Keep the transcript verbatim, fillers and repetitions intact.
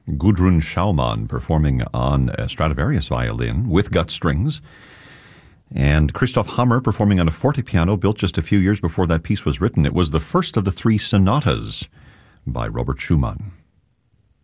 Gudrun Schaumann performing on a Stradivarius violin with gut strings, and Christoph Hammer performing on a fortepiano built just a few years before that piece was written. It was the first of the three sonatas by Robert Schumann.